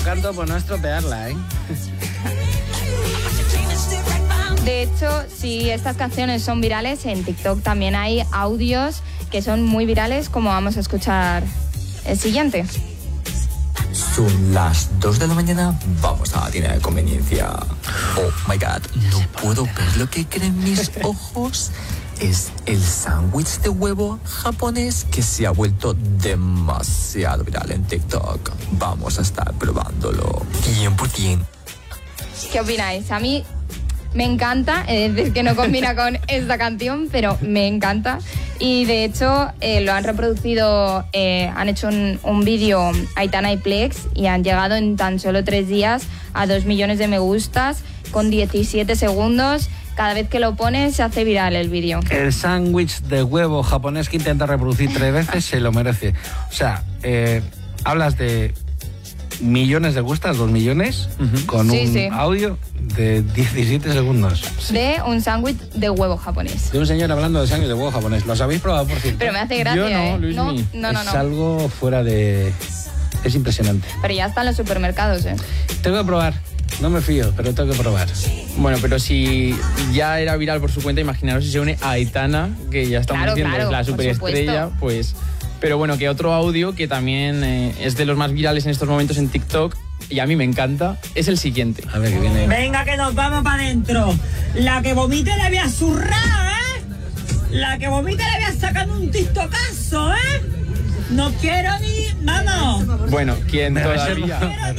canto por no estropearla, ¿eh? De hecho, si estas canciones son virales, en TikTok también hay audios que son muy virales, como vamos a escuchar el siguiente. Son las 2 de la mañana, vamos a la tienda de conveniencia. Oh my God, no puedo ver lo que creen mis ojos. Es el sándwich de huevo japonés que se ha vuelto demasiado viral en TikTok. Vamos a estar probándolo 100%. ¿Qué opináis? A mí me encanta, es decir, que no combina con esta canción, pero me encanta. Y de hecho lo han reproducido, han hecho un vídeo Aitana y Plex y han llegado en tan solo 3 días a 2 millones de me gustas con 17 segundos. Cada vez que lo pones se hace viral el vídeo. El sándwich de huevo japonés que intenta reproducir 3 veces se lo merece. O sea, hablas de millones de gustas, 2 millones, con un audio de 17 segundos. De un sándwich de huevo japonés. De un señor hablando de sándwich de huevo japonés. ¿Los habéis probado, por cierto? Pero me hace gracia, Yo no, Luismi. No. Es algo fuera de... Es impresionante. Pero ya está en los supermercados, Tengo que probar. No me fío, pero tengo que probar. Bueno, pero si ya era viral por su cuenta, imaginaros si se une a Aitana, que ya estamos diciendo es la superestrella, pues... Pero bueno, que otro audio que también es de los más virales en estos momentos en TikTok, y a mí me encanta, es el siguiente. A ver, que viene... Venga, que nos vamos para adentro. La que vomite le voy a zurrar, ¿eh? La que vomite le voy a sacar un tiktokazo, ¿eh? No quiero ni... ¡Vamos! Bueno, quien Me todavía...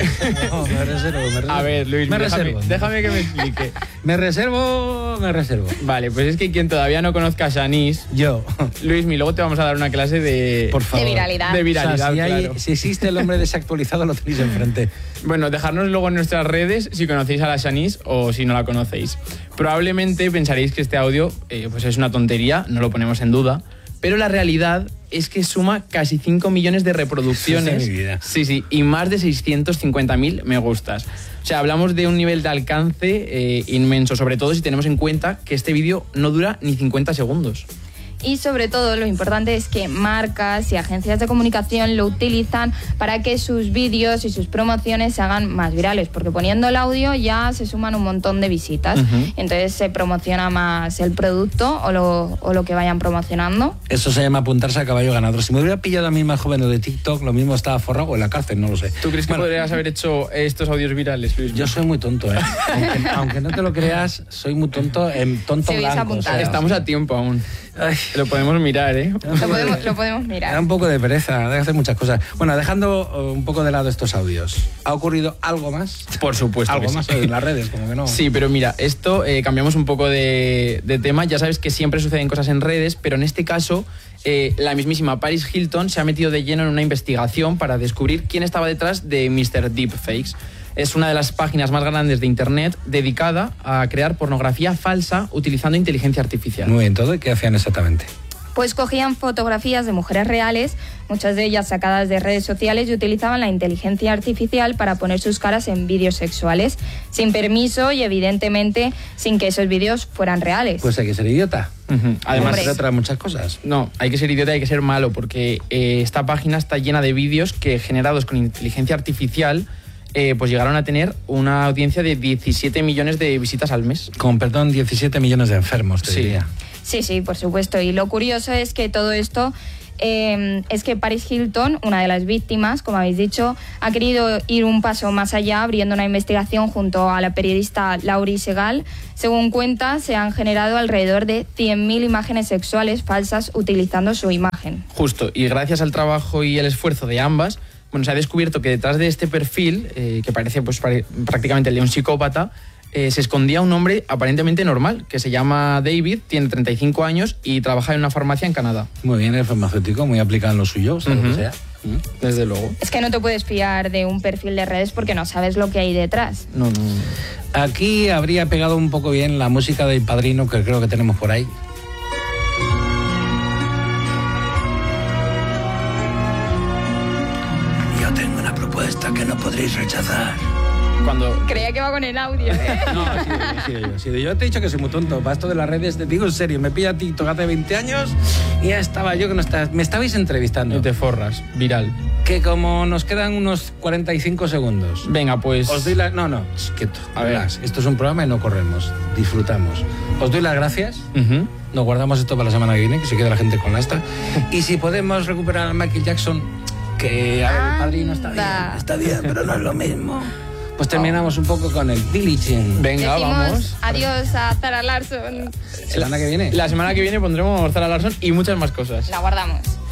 Me reservo. A ver, Luis, déjame que me explique. Me reservo. Vale, pues es que quien todavía no conozca a Shanice... Yo. Luismi, luego te vamos a dar una clase de... Por favor. De viralidad. De viralidad, O sea, claro. si existe el hombre desactualizado, lo tenéis enfrente. Bueno, dejadnos luego en nuestras redes si conocéis a la Shanice o si no la conocéis. Probablemente pensaréis que este audio pues es una tontería, no lo ponemos en duda, pero la realidad es que suma casi 5 millones de reproducciones. Eso es mi vida. Sí, y más de 650.000 me gustas. O sea, hablamos de un nivel de alcance inmenso, sobre todo si tenemos en cuenta que este vídeo no dura ni 50 segundos. Y sobre todo lo importante es que marcas y agencias de comunicación lo utilizan para que sus vídeos y sus promociones se hagan más virales, porque poniendo el audio ya se suman un montón de visitas. Entonces se promociona más el producto o lo que vayan promocionando. Eso se llama apuntarse a caballo ganador. Si me hubiera pillado a mí más joven de TikTok, lo mismo estaba forrado o en la cárcel, no lo sé. ¿Tú crees que podrías haber hecho estos audios virales, Luis? Yo soy muy tonto, ¿eh? Aunque no te lo creas, soy muy tonto, tonto blanco. O sea, estamos a tiempo aún. Ay. Lo podemos mirar, ¿eh? Lo podemos mirar. Da un poco de pereza de hacer muchas cosas. Bueno, dejando un poco de lado estos audios, ¿ha ocurrido algo más? Por supuesto. Algo que más sí. en las redes, como que no. Sí, pero mira, esto cambiamos un poco de tema. Ya sabes que siempre suceden cosas en redes, pero en este caso la mismísima Paris Hilton se ha metido de lleno en una investigación para descubrir quién estaba detrás de Mr. Deepfakes. Es una de las páginas más grandes de Internet dedicada a crear pornografía falsa utilizando inteligencia artificial. Muy bien, ¿todo? ¿Qué hacían exactamente? Pues cogían fotografías de mujeres reales, muchas de ellas sacadas de redes sociales, y utilizaban la inteligencia artificial para poner sus caras en vídeos sexuales, sin permiso y evidentemente sin que esos vídeos fueran reales. Pues hay que ser idiota. Además, se trata de muchas cosas. No, hay que ser idiota y hay que ser malo, porque esta página está llena de vídeos que, generados con inteligencia artificial, pues llegaron a tener una audiencia de 17 millones de visitas al mes. Con perdón, 17 millones de enfermos, te diría. Sí, por supuesto. Y lo curioso es que todo esto es que Paris Hilton, una de las víctimas, como habéis dicho, ha querido ir un paso más allá, abriendo una investigación junto a la periodista Laurie Segal. Según cuenta, se han generado alrededor de 100.000 imágenes sexuales falsas utilizando su imagen. Justo, y gracias al trabajo y el esfuerzo de ambas, bueno, se ha descubierto que detrás de este perfil, que parece pues prácticamente el de un psicópata, se escondía un hombre aparentemente normal, que se llama David, tiene 35 años y trabaja en una farmacia en Canadá. Muy bien, el farmacéutico, muy aplicado en lo suyo, sea lo que sea. Desde luego. Es que no te puedes fiar de un perfil de redes porque no sabes lo que hay detrás. No. Aquí habría pegado un poco bien la música del Padrino, que creo que tenemos por ahí. Yo tengo una propuesta que no podréis rechazar. cuando... Creía que iba con el audio, ¿eh? No, sí. Yo te he dicho que soy muy tonto. Para esto de las redes, te digo en serio, me pilla TikTok hace 20 años y ya estaba yo que no estaba... Me estabais entrevistando. No te forras, viral. Que como nos quedan unos 45 segundos. Venga, pues... Os doy las... No, quieto. A ver, esto es un programa y no corremos. Disfrutamos. Os doy las gracias. Nos guardamos esto para la semana que viene, que se quede la gente con la esta. Y si podemos recuperar a Michael Jackson, que a ver, el padrino está bien, pero no es lo mismo. Pues terminamos un poco con el Billie Jean. Venga, decimos vamos. Adiós a Zara Larsson. ¿La semana que viene? La semana que viene pondremos Zara Larsson y muchas más cosas. La guardamos.